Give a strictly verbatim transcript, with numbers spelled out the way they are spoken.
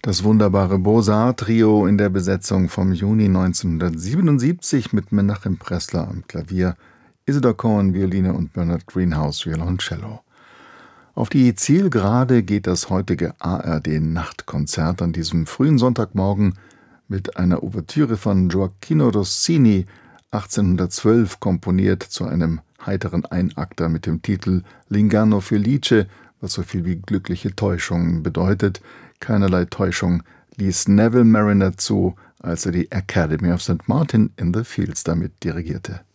Das wunderbare Beaux-Arts-Trio in der Besetzung vom Juni neunzehnhundertsiebenundsiebzig mit Menachem Pressler am Klavier, Isadore Cohen Violine und Bernard Greenhouse Violoncello. Auf die Zielgerade geht das heutige A R D-Nachtkonzert an diesem frühen Sonntagmorgen mit einer Ouvertüre von Gioacchino Rossini, achtzehnhundertzwölf komponiert zu einem heiteren Einakter mit dem Titel L'Inganno Felice, was so viel wie glückliche Täuschung bedeutet. Keinerlei Täuschung ließ Neville Marriner zu, als er die Academy of Saint Martin in the Fields damit dirigierte.